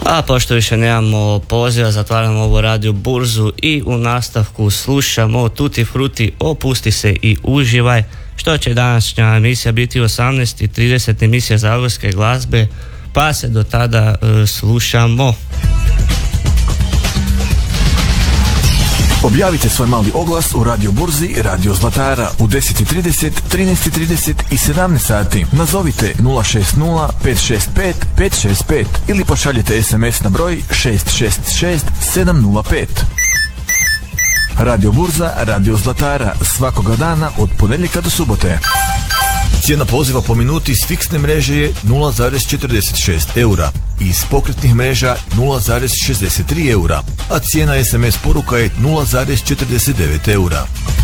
A pošto više nemamo poziva, zatvaramo ovu radio burzu i u nastavku slušamo Tutti Frutti, opusti se i uživaj. Što će današnja emisija biti u 18:30, emisija zagorske glazbe, pa se do tada slušamo. Objavite svoj mali oglas u Radio Burzi Radio Zlatara u 10:30, 13:30 i 17 sati. Nazovite 060 565 565 ili pošaljite SMS na broj 666 705. Radio Burza Radio Zlatara svakoga dana od ponedjeljka do subote. Cijena poziva po minuti s fiksne mreže je 0,46 eura i iz pokretnih mreža 0,63 eura, a cijena SMS poruka je 0,49 eura.